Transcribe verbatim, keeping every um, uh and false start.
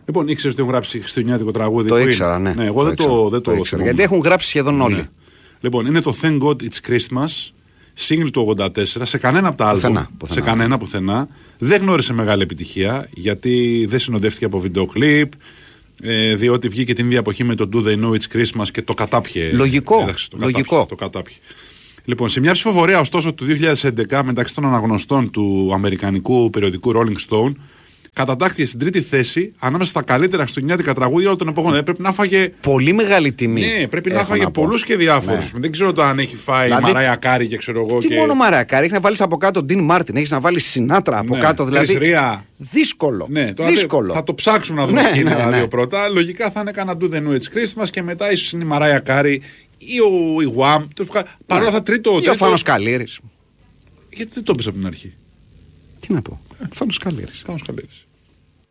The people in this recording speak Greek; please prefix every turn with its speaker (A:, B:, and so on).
A: Λοιπόν, ήξερες ότι έχουν γράψει χριστουγεννιάτικο τραγούδι?
B: Το ήξερα, ναι.
A: ναι εγώ
B: το
A: δεν
B: ήξερα,
A: το, δεν
B: το
A: το
B: ήξερα. Γιατί έχουν γράψει σχεδόν όλοι. Ναι.
A: Λοιπόν, είναι το Thank God It's Christmas, single του ογδόντα τέσσερα, σε κανένα από τα άλμπομ. Σε κανένα πουθενά. Δεν γνώρισε μεγάλη επιτυχία, γιατί δεν συνοδεύτηκε από βίντεο κλιπ. Ε, διότι βγήκε την ίδια εποχή με το Do They Know It's Christmas και το κατάπιε.
B: Λογικό.
A: Έδαξε, το
B: Λογικό.
A: Κατάπιε, το κατάπιε. Λοιπόν, σε μια ψηφοφορία ωστόσο του δύο χιλιάδες έντεκα μεταξύ των αναγνωστών του αμερικανικού περιοδικού Rolling Stone, κατατάχθηκε στην τρίτη θέση ανάμεσα στα καλύτερα χριστουγεννιάτικα τραγούδια όλων των εποχών. Πρέπει να φάγε.
B: Πολύ μεγάλη τιμή.
A: Ναι, πρέπει να φάγε πολλούς και διάφορους. Ναι. Δεν ξέρω το αν έχει φάει δηλαδή... Μαράια Κάρι και ξέρω εγώ.
B: Τι
A: και...
B: μόνο Μαράια Κάρι, έχει να βάλει από κάτω Ντίν Μάρτιν, έχει να βάλει Σινάτρα από
A: ναι,
B: κάτω. Δηλαδή.
A: Τρισρία.
B: Δύσκολο.
A: Ναι,
B: δύσκολο.
A: Θα το ψάξουμε να δούμε
B: ναι,
A: ποιοι είναι
B: ναι,
A: τα
B: ναι.
A: δύο πρώτα. Λογικά θα είναι κανένα Do They Know It's Christmas και μετά ίσως είναι η Μαράια Κάρι ή ο Ιγουάμ. Παρ' όλα θα τρίτο.
B: Ή ο Φάνος Καλήρης.
A: Γιατί δεν το πες από την αρχή?
B: Τι να πω. Φάνος Καλήρης.
A: Φάνος Καλήρης.